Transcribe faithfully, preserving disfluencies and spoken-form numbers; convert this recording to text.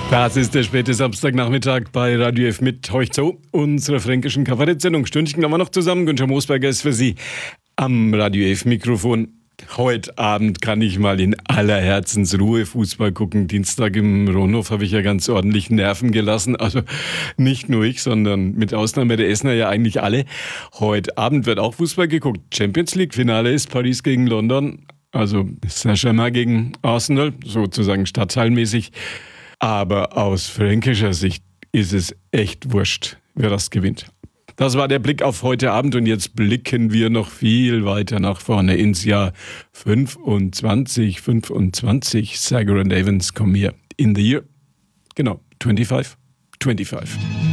Das ist der späte Samstagnachmittag bei Radio F mit Heuch zu, unserer fränkischen Kabarettsendung. Stündchen haben wir noch zusammen. Günther Moosberger ist für Sie am Radio F Mikrofon. Heute Abend kann ich mal in aller Herzensruhe Fußball gucken. Dienstag im Ronhof habe ich ja ganz ordentlich Nerven gelassen. Also nicht nur ich, sondern mit Ausnahme der Essener ja eigentlich alle. Heute Abend wird auch Fußball geguckt. Champions League Finale ist Paris gegen London. Also Saint-Germain gegen Arsenal, sozusagen stadtteilmäßig. Aber aus fränkischer Sicht ist es echt wurscht, wer das gewinnt. Das war der Blick auf heute Abend und jetzt blicken wir noch viel weiter nach vorne ins Jahr fünfundzwanzig fünfundzwanzig. Sager and Evans kommen hier in the year. Genau, fünfundzwanzig fünfundzwanzig.